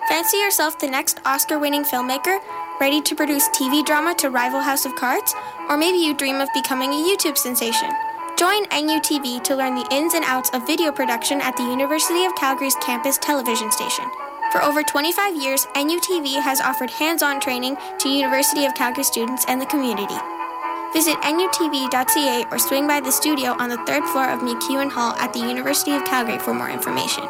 Fancy yourself the next Oscar-winning filmmaker, ready to produce TV drama to rival House of Cards? Or maybe you dream of becoming a YouTube sensation. Join NUTV to learn the ins and outs of video production at the University of Calgary's campus television station. For over 25 years, NUTV has offered hands-on training to University of Calgary students and the community. Visit nutv.ca or swing by the studio on the 3rd floor of McEwen Hall at the University of Calgary for more information.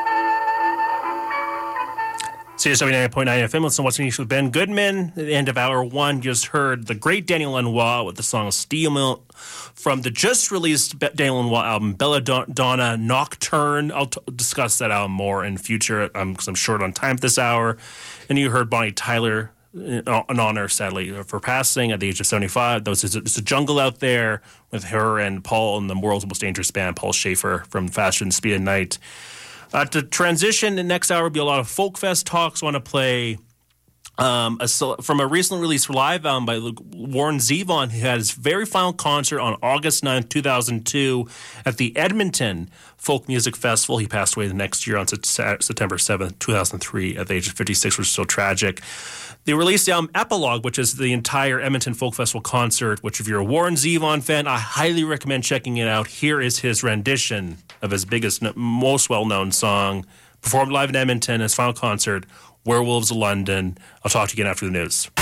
CSW 99.9 FM, listen to What's News with Ben Goodman. At the end of Hour 1, you just heard the great Daniel Lanois with the song Steel Mill from the just-released Daniel Lanois album, Belladonna Nocturne. I'll discuss that album more in future because I'm short on time this hour. And you heard Bonnie Tyler, an honor, sadly, for passing at the age of 75. It's a jungle out there with her and Paul and the world's most dangerous band, Paul Schaefer from Faster Than Speed of Night. To transition, the next hour will be a lot of Folk Fest talks. I want to play from a recently released live album by Warren Zevon, who had his very final concert on August 9th, 2002 at the Edmonton Folk Music Festival. He passed away the next year on September 7th, 2003 at the age of 56, which is so tragic. They released the album Epilogue, which is the entire Edmonton Folk Festival concert, which if you're a Warren Zevon fan, I highly recommend checking it out. Here is his rendition of his biggest, most well-known song, performed live in Edmonton, his final concert, Werewolves of London. I'll talk to you again after the news.